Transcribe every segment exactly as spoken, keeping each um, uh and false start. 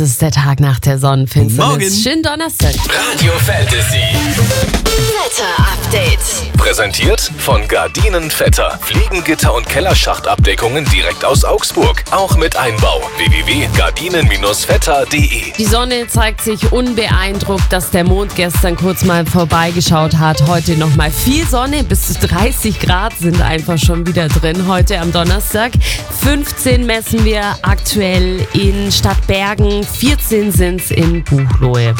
Das ist der Tag nach der Sonnenfinsternis. Schönen Donnerstag. Radio Fantasy. Wetter Update. Präsentiert von Gardinen Vetter. Fliegengitter und Kellerschachtabdeckungen direkt aus Augsburg. Auch mit Einbau. w w w punkt gardinen vetter punkt de. Die Sonne zeigt sich unbeeindruckt, dass der Mond gestern kurz mal vorbeigeschaut hat. Heute nochmal viel Sonne. Bis zu dreißig Grad sind einfach schon wieder drin. Heute am Donnerstag. fünfzehn messen wir aktuell in Stadtbergen. vierzehn sind's in Buchloe.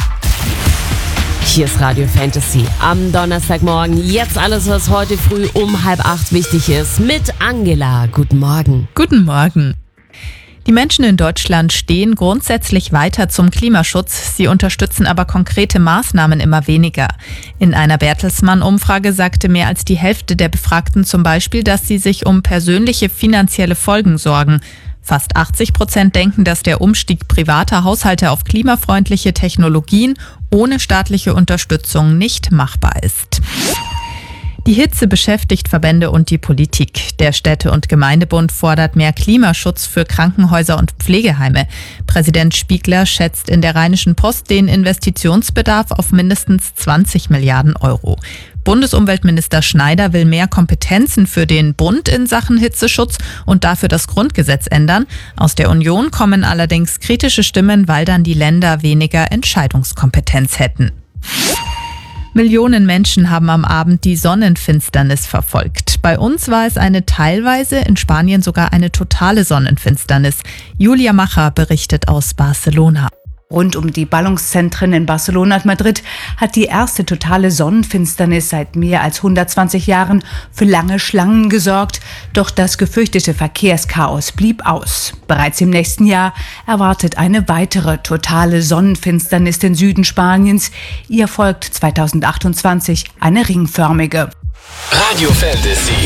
Hier ist Radio Fantasy am Donnerstagmorgen. Jetzt alles, was heute früh um halb acht wichtig ist, mit Angela. Guten Morgen. Guten Morgen. Die Menschen in Deutschland stehen grundsätzlich weiter zum Klimaschutz. Sie unterstützen aber konkrete Maßnahmen immer weniger. In einer Bertelsmann-Umfrage sagte mehr als die Hälfte der Befragten zum Beispiel, dass sie sich um persönliche finanzielle Folgen sorgen. Fast achtzig Prozent denken, dass der Umstieg privater Haushalte auf klimafreundliche Technologien ohne staatliche Unterstützung nicht machbar ist. Die Hitze beschäftigt Verbände und die Politik. Der Städte- und Gemeindebund fordert mehr Klimaschutz für Krankenhäuser und Pflegeheime. Präsident Spiegler schätzt in der Rheinischen Post den Investitionsbedarf auf mindestens zwanzig Milliarden Euro. Bundesumweltminister Schneider will mehr Kompetenzen für den Bund in Sachen Hitzeschutz und dafür das Grundgesetz ändern. Aus der Union kommen allerdings kritische Stimmen, weil dann die Länder weniger Entscheidungskompetenz hätten. Millionen Menschen haben am Abend die Sonnenfinsternis verfolgt. Bei uns war es eine teilweise, in Spanien sogar eine totale Sonnenfinsternis. Julia Macher berichtet aus Barcelona. Rund um die Ballungszentren in Barcelona und Madrid hat die erste totale Sonnenfinsternis seit mehr als hundertzwanzig Jahren für lange Schlangen gesorgt. Doch das gefürchtete Verkehrschaos blieb aus. Bereits im nächsten Jahr erwartet eine weitere totale Sonnenfinsternis den Süden Spaniens. Ihr folgt zweitausendachtundzwanzig eine ringförmige. Radio Fantasy.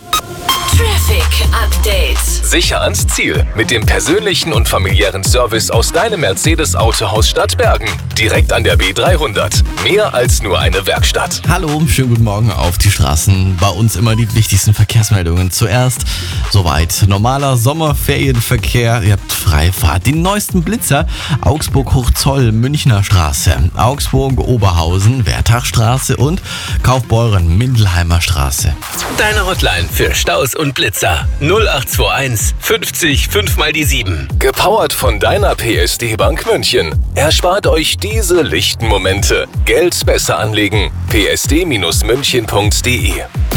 Traffic Update. Sicher ans Ziel mit dem persönlichen und familiären Service aus deinem Mercedes-Autohaus Stadtbergen. Direkt an der B dreihundert. Mehr als nur eine Werkstatt. Hallo, schönen guten Morgen auf die Straßen. Bei uns immer die wichtigsten Verkehrsmeldungen. Zuerst soweit normaler Sommerferienverkehr. Ihr habt Freifahrt. Die neuesten Blitzer. Augsburg-Hochzoll, Münchner Straße. Augsburg-Oberhausen, Wertachstraße und Kaufbeuren, Mindelheimer Straße. Deine Hotline für Staus und Blitzer. null acht zwei eins fünfzig fünf mal die sieben. Gepowert von deiner P S D-Bank München. Erspart euch diese lichten Momente. Geld besser anlegen. p s d münchen punkt de.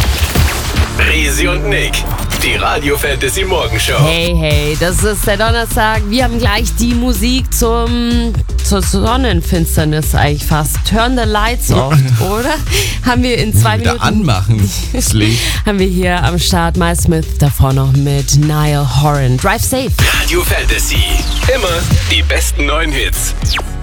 Risi und Nick, die Radio Fantasy Morgenshow. Hey, hey, das ist der Donnerstag. Wir haben gleich die Musik zum zur Sonnenfinsternis eigentlich fast. Turn the lights off, oder? Haben wir in zwei Wieder Minuten anmachen, das Licht. haben wir hier am Start Miles Smith, davor noch mit Niall Horan. Drive safe. Radio Fantasy. Immer die besten neuen Hits.